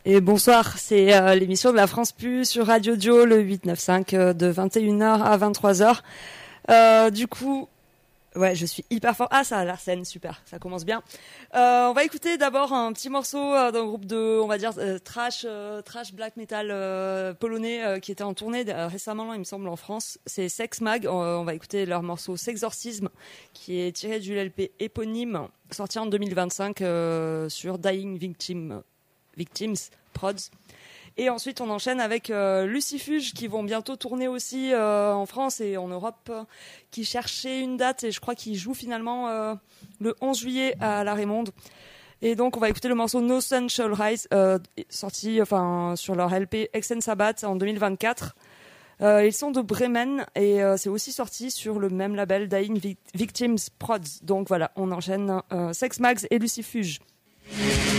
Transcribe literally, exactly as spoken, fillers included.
Et bonsoir, c'est euh, l'émission de la France Pu sur Radio Dio, le huit neuf cinq euh, de vingt et une heures à vingt-trois heures. Euh, du coup, ouais, je suis hyper fort. Ah, ça a l'air scène, super, ça commence bien. Euh, on va écouter d'abord un petit morceau euh, d'un groupe de, on va dire, euh, trash, euh, trash black metal euh, polonais euh, qui était en tournée euh, récemment, il me semble, en France. C'est Sex Mag. Euh, on va écouter leur morceau Sexorcism, qui est tiré du L P éponyme, sorti en deux mille vingt-cinq euh, sur Dying Victim. Victims, Prods. Et ensuite, on enchaîne avec euh, Lucifuge, qui vont bientôt tourner aussi euh, en France et en Europe, euh, qui cherchaient une date, et je crois qu'ils jouent finalement euh, le onze juillet à La Raymonde. Et donc, on va écouter le morceau No Sun Shall Rise, euh, sorti enfin, sur leur L P Exen Sabbath en deux mille vingt-quatre. Euh, ils sont de Bremen, et euh, c'est aussi sorti sur le même label Dying Vic- Victims Prods. Donc voilà, on enchaîne euh, Sex Mags et Lucifuge.